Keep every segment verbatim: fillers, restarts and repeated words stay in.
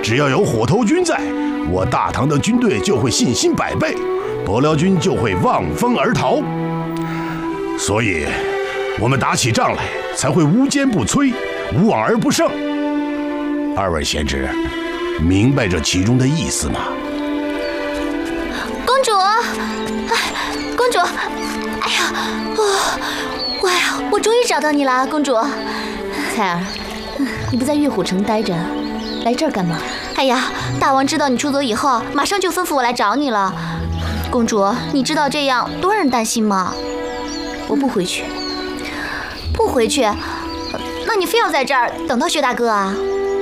只要有火头军在，我大唐的军队就会信心百倍，伯辽军就会望风而逃。所以，我们打起仗来才会无坚不摧，无往而不胜。二位贤侄，明白这其中的意思吗？ 公主，哎，公主，哎呀，哦，哇呀，我终于找到你了，公主。 彩儿，你不在月虎城待着，来这儿干嘛？ 哎呀，大王知道你出走以后，马上就吩咐我来找你了。公主，你知道这样多让人担心吗？ 我不回去。 不回去？那你非要在这儿等到薛大哥啊？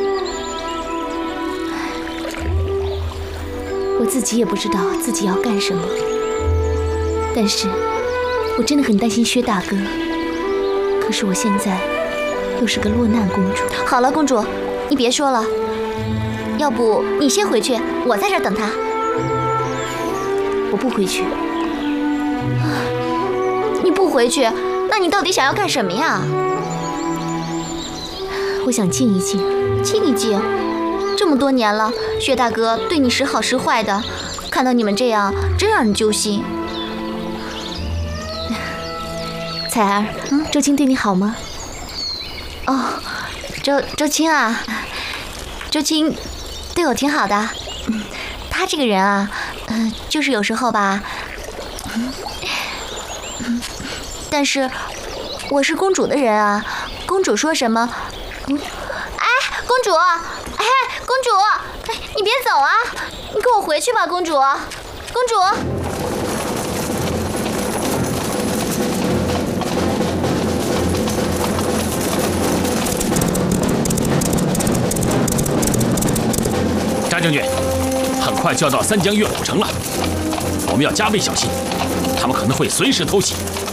我自己也不知道自己要干什么，但是我真的很担心薛大哥。可是我现在又是个落难公主。 好了，公主，你别说了，要不你先回去，我在这儿等他。 我不回去。 你不回去，那你到底想要干什么呀？ 我想静一静。 静一静？这么多年了，薛大哥对你时好时坏的，看到你们这样，真让人揪心。 彩儿，嗯，周青对你好吗？ 哦，周周青啊，周青对我挺好的。嗯，他这个人啊，嗯、呃，就是有时候吧，嗯，但是我是公主的人啊，公主说什么，嗯，哎，公主，哎，公主，哎，你别走啊，你跟我回去吧，公主，公主。 张将军，很快就要到三江月虎城了，我们要加倍小心，他们可能会随时偷袭。